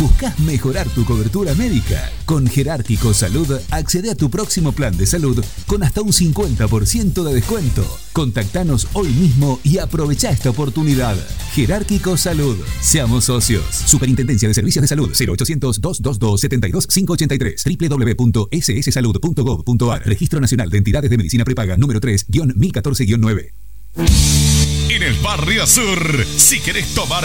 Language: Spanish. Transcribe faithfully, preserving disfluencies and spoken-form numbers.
¿Buscás mejorar tu cobertura médica? Con Jerárquico Salud accede a tu próximo plan de salud con hasta un cincuenta por ciento de descuento. Contactanos hoy mismo y aprovecha esta oportunidad. Jerárquico Salud. Seamos socios. Superintendencia de Servicios de Salud. cero ochocientos, doscientos veintidós, setenta y dos, quinientos ochenta y tres. doble u doble u doble u punto ese ese salud punto gov punto a r. Registro Nacional de Entidades de Medicina Prepaga número tres guión mil catorce guión nueve. En el Barrio Sur, si querés tomar